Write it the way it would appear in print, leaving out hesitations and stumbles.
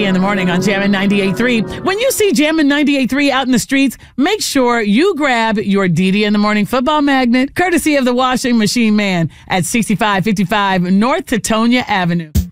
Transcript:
Didi in the morning on Jammin' 98.3. When you see Jammin' 98.3 out in the streets, make sure you grab your Didi in the morning football magnet, courtesy of the washing machine man at 6555 North Tetonia Avenue.